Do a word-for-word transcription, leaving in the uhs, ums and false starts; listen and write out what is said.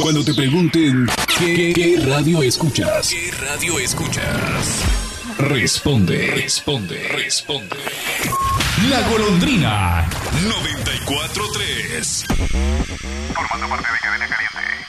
Cuando te pregunten ¿qué, qué radio escuchas? ¿Qué radio escuchas? Responde, responde, responde. La Golondrina noventa y cuatro tres. Formando parte de Cadena Caliente.